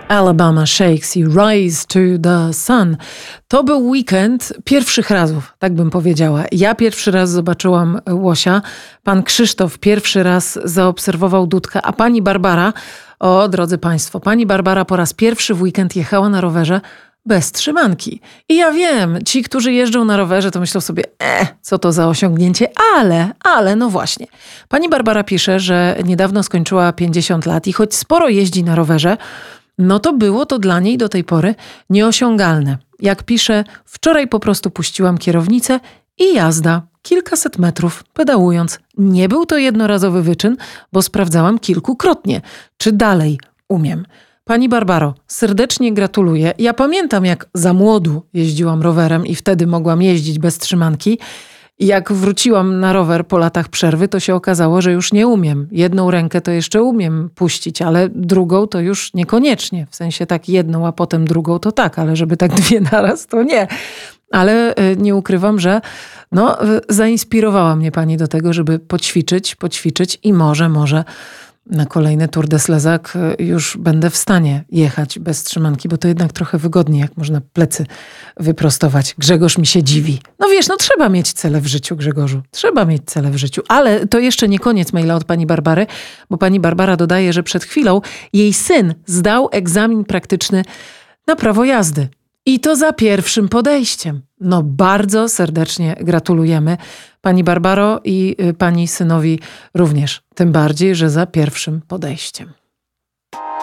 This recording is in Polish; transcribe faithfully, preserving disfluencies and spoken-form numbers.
Alabama Shakes i Rise to the Sun. To był weekend pierwszych razów, tak bym powiedziała. Ja pierwszy raz zobaczyłam łosia, pan Krzysztof pierwszy raz zaobserwował dudkę, a pani Barbara, o drodzy państwo, pani Barbara po raz pierwszy w weekend jechała na rowerze bez trzymanki. I ja wiem, ci, którzy jeżdżą na rowerze, to myślą sobie, e, co to za osiągnięcie, ale, ale, no właśnie. Pani Barbara pisze, że niedawno skończyła pięćdziesiąt lat i choć sporo jeździ na rowerze, no to było to dla niej do tej pory nieosiągalne. Jak pisze, wczoraj po prostu puściłam kierownicę i jazda. Kilkaset metrów pedałując. Nie był to jednorazowy wyczyn, bo sprawdzałam kilkukrotnie, czy dalej umiem. Pani Barbaro, serdecznie gratuluję. Ja pamiętam, jak za młodu jeździłam rowerem i wtedy mogłam jeździć bez trzymanki. I jak wróciłam na rower po latach przerwy, to się okazało, że już nie umiem. Jedną rękę to jeszcze umiem puścić, ale drugą to już niekoniecznie. W sensie tak jedną, a potem drugą to tak, ale żeby tak dwie naraz, to nie. Ale nie ukrywam, że no, zainspirowała mnie pani do tego, żeby poćwiczyć, poćwiczyć i może, może na kolejny Tour de Slezak już będę w stanie jechać bez trzymanki, bo to jednak trochę wygodniej, jak można plecy wyprostować. Grzegorz mi się dziwi. No wiesz, no trzeba mieć cele w życiu, Grzegorzu. Trzeba mieć cele w życiu. Ale to jeszcze nie koniec maila od pani Barbary, bo pani Barbara dodaje, że przed chwilą jej syn zdał egzamin praktyczny na prawo jazdy. I to za pierwszym podejściem. No bardzo serdecznie gratulujemy pani Barbaro i pani synowi również. Tym bardziej, że za pierwszym podejściem.